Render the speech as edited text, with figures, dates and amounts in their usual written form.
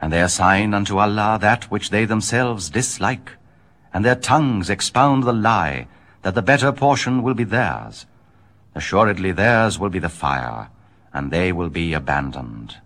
And they assign unto Allah that which they themselves dislike, and their tongues expound the lie, that the better portion will be theirs. Assuredly theirs will be the fire, and they will be abandoned.